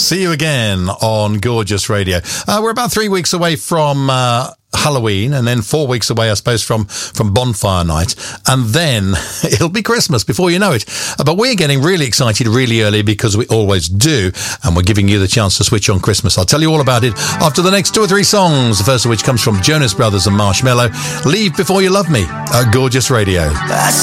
See you again on Gorgeous Radio. We're about 3 weeks away from Halloween, and then 4 weeks away, I suppose, from Bonfire Night, and then it'll be Christmas before you know it. But we're getting really excited really early, because we always do, and we're giving you the chance to switch on Christmas. I'll tell you all about it after the next 2 or 3 songs, the first of which comes from Jonas Brothers and Marshmello. Leave Before You Love Me at Gorgeous Radio.